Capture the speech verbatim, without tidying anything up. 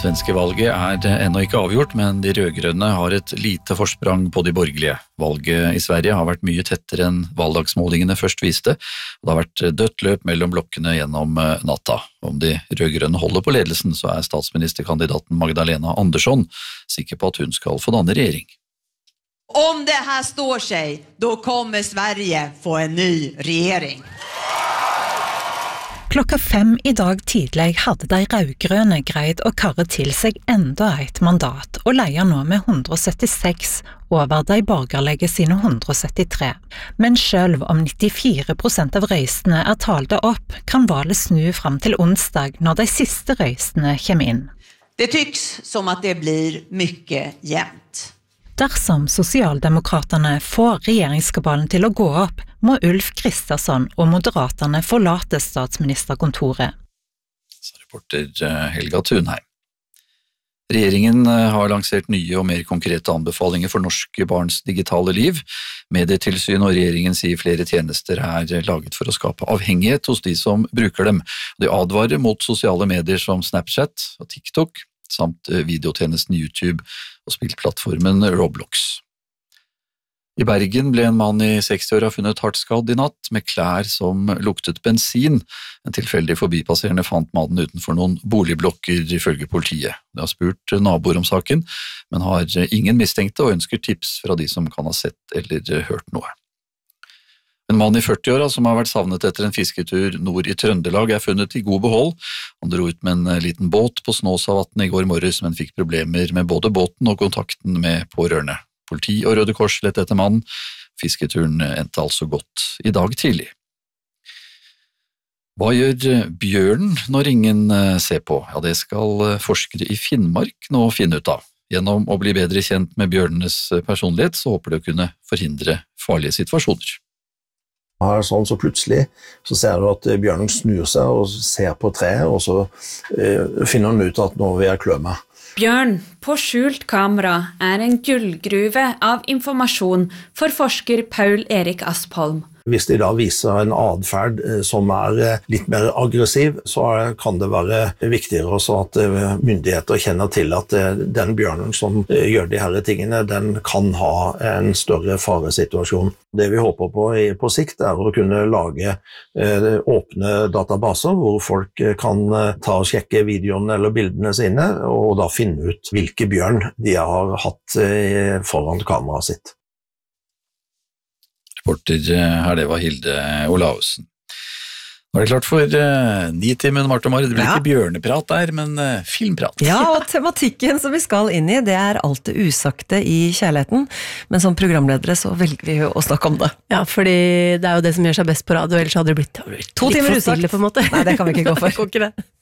Svenske valget er ennå ikke avgjort, men de rødgrønne har et lite forsprang på de borgerlige. Valget i Sverige har vært mye tettere enn valgdagsmålingene først viste, og det har vært dødt løp mellom blokkene gjennom natta. Om de rødgrønne holder på ledelsen, så er statsministerkandidaten Magdalena Andersson sikker på at hun skal få danne regjering. Om det här står sig, då kommer Sverige få en ny regering. Klokka fem i dag tidlig hadde de rødgrønne greid å karre til seg enda et mandat, og leier nå med hundre og syttiseks over de borgerlige sine hundre og syttitre. Men selv om nittifire prosent av røystene er talte opp, kan valget snu fram til onsdag når de siste røystene kommer inn. Det tycks som att det blir mycket jämnt. Dersom Sosialdemokraterne får regjeringskabalen til å gå opp, må Ulf Kristersson og Moderaterne forlate statsministerkontoret. Så reporter Helga Thunheim. Regjeringen har lansert nye og mer konkrete anbefalinger for norske barns digitale liv. Medietilsyn og regjeringen sier flere tjenester er laget for å skape avhengighet hos de som bruker dem. De advarer mot sosiale medier som Snapchat og TikTok, samt videotjenesten YouTube og spillplattformen Roblox. I Bergen ble en mann i sekstiåra funnet hardt skadd i natt med klær som luktet bensin. En tilfeldig forbipasserende fant mannen utenfor noen boligblokker ifølge politiet. De har spurt naboer om saken, men har ingen mistenkte og ønsker tips fra de som kan ha sett eller hørt noe. En mann i førtiåra som har vært savnet etter en fisketur nord i Trøndelag er funnet i god behold. Han dro ut med en liten båt på Snåsavatnet i går morges, men fikk problemer med både båten og kontakten med pårørende. Politi og Røde Kors lette etter mannen. Fisketuren endte altså godt i dag tidlig. Hva gjør bjørnen når ingen ser på? Ja, det skal forskere i Finnmark nå finne ut av. Gjennom å bli bedre kjent med bjørnenes personlighet, så håper de å kunne forhindre farlige situasjoner. Her, sånn, så plutselig så ser du at bjørnen snur seg og ser på treet, og så eh, finner han ut at nå vil jeg klø meg. Bjørn på skjult kamera er en gullgruve av informasjon for forsker Paul Erik Aspholm. Hvis de da viser en adferd som er litt mer aggressiv, så kan det være viktigere også at myndigheter kjenner til at den bjørnen som gjør de her tingene, den kan ha en større faresituasjon. Det vi håper på på sikt er å kunne lage åpne databaser hvor folk kan ta og sjekke videoene eller bildene sine, og da finne ut hvilke bjørn de har hatt foran kameraet sitt. Reporter her, det var Hilde Olausen. Nå er det klart for uh, Nitimen, Marte og Mari. Det blir ja. Ikke bjørneprat der, men uh, filmprat. Ja, og tematikken som vi skal inn i, det er alt det usagte i kjærligheten. Men som programledere så velger vi jo å snakke om det. Ja, fordi det er jo det som gjør seg best på radio, ellers hadde det blitt, det blitt to timer usagt på en måte. Nei, det kan vi ikke gå for. Ikke det.